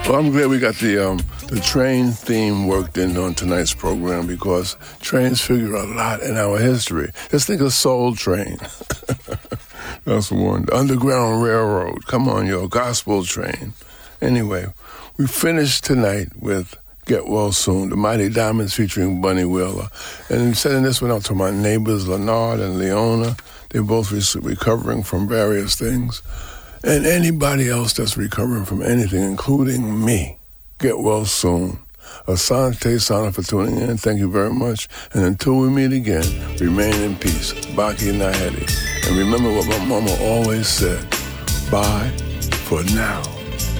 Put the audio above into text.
Well, I'm glad we got the train theme worked in on tonight's program because trains figure a lot in our history. Just think of Soul Train. That's one. The Underground Railroad. Come on, yo. Gospel Train. Anyway, we finished tonight with Get Well Soon, the Mighty Diamonds featuring Bunny Wheeler. And sending this one out to my neighbors, Leonard and Leona. They're both recovering from various things. And anybody else that's recovering from anything, including me, get well soon. Asante Sana for tuning in. Thank you very much. And until we meet again, remain in peace. Baki Nahedi. And remember what my mama always said. Bye for now.